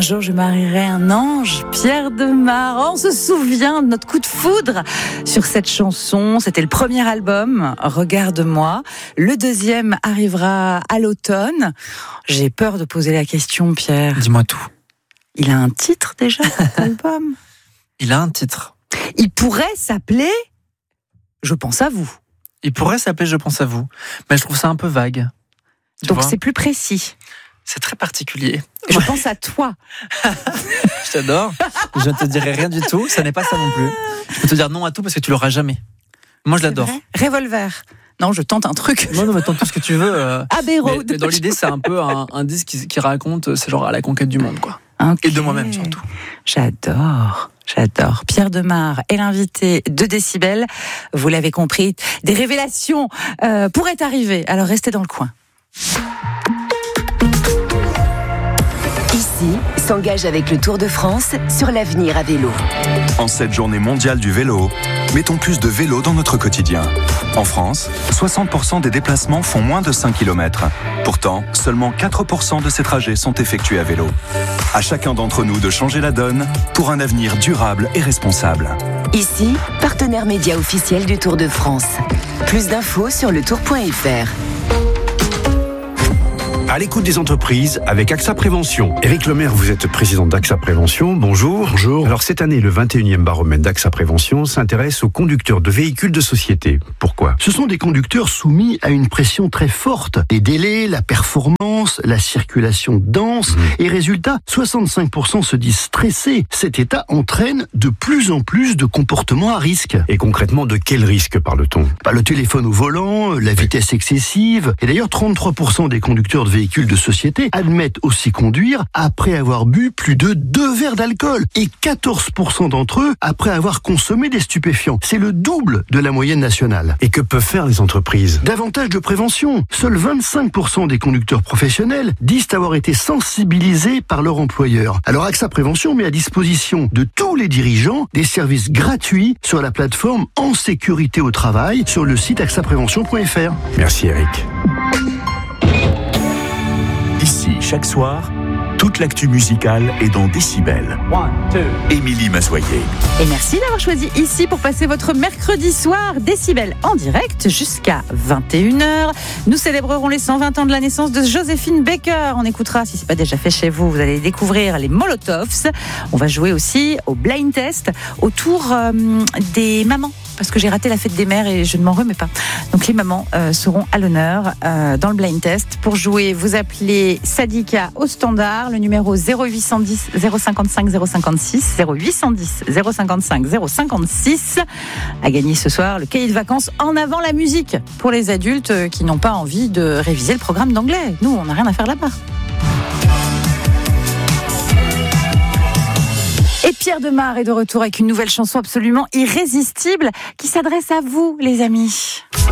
jour je marierai un ange, Pierre Demar. On se souvient de notre coup de foudre sur cette chanson. C'était le premier album, Regarde-moi. Le deuxième arrivera à l'automne. J'ai peur de poser la question, Pierre. Dis-moi tout. Il a un titre déjà, cet album? Il a un titre. Il pourrait s'appeler Je pense à vous. Il pourrait s'appeler Je pense à vous. Mais je trouve ça un peu vague. Donc c'est plus précis. C'est très particulier. Je pense à toi. Je t'adore. Je ne te dirai rien du tout. Ça n'est pas ça non plus. Je peux te dire non à tout parce que tu l'auras jamais. Moi, je l'adore. Revolver. Non, je tente un truc. Non, mais tente tout ce que tu veux. Abbey Road. Mais dans l'idée, c'est un peu un disque qui raconte, c'est genre à la conquête du monde, quoi. Okay. Et de moi-même, surtout. J'adore. Pierre Demar est l'invité de Décibel. Vous l'avez compris, des révélations pourraient arriver. Alors restez dans le coin. Ici, s'engage avec le Tour de France sur l'avenir à vélo. En cette journée mondiale du vélo, mettons plus de vélo dans notre quotidien. En France, 60% des déplacements font moins de 5 km. Pourtant, seulement 4% de ces trajets sont effectués à vélo. À chacun d'entre nous de changer la donne pour un avenir durable et responsable. Ici, partenaire média officiel du Tour de France. Plus d'infos sur letour.fr. À l'écoute des entreprises avec AXA Prévention. Éric Lemaire, vous êtes président d'AXA Prévention. Bonjour. Bonjour. Alors cette année, le 21e baromètre d'AXA Prévention s'intéresse aux conducteurs de véhicules de société. Pourquoi ? Ce sont des conducteurs soumis à une pression très forte. Les délais, la performance, la circulation dense. Et résultat, 65% se disent stressés. Cet état entraîne de plus en plus de comportements à risque. Et concrètement, de quel risque parle-t-on ? Le téléphone au volant, la vitesse excessive. Et d'ailleurs, 33% des conducteurs de véhicules de société admettent aussi conduire après avoir bu plus de 2 verres d'alcool et 14% d'entre eux après avoir consommé des stupéfiants. C'est le double de la moyenne nationale. Et que peuvent faire les entreprises ? Davantage de prévention. Seuls 25% des conducteurs professionnels disent avoir été sensibilisés par leur employeur. Alors AXA Prévention met à disposition de tous les dirigeants des services gratuits sur la plateforme En Sécurité au Travail sur le site axaprévention.fr. Merci Eric. Ici, chaque soir, toute l'actu musicale est dans Décibel. Émilie Massoyer. Et merci d'avoir choisi ici pour passer votre mercredi soir Décibel en direct jusqu'à 21h. Nous célébrerons les 120 ans de la naissance de Joséphine Baker. On écoutera, si ce n'est pas déjà fait chez vous, vous allez découvrir les Molotovs. On va jouer aussi au blind test autour des mamans. Parce que j'ai raté la fête des mères et je ne m'en remets pas. Donc les mamans seront à l'honneur dans le blind test. Pour jouer, vous appelez Sadika au standard, le numéro 0810 055 056, 0810 055 056. À gagner ce soir, le cahier de vacances En avant la musique pour les adultes qui n'ont pas envie de réviser le programme d'anglais. Nous, on n'a rien à faire là-bas. Et Pierre Demar est de retour avec une nouvelle chanson absolument irrésistible qui s'adresse à vous, les amis.